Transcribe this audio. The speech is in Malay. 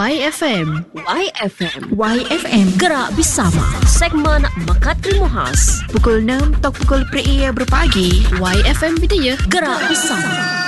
YFM. YFM. YFM. Gerak bersama. Segmen Mekat Krimu Khas. Pukul 6 atau pukul 3 berpagi. YFM Bidaya. Gerak bersama.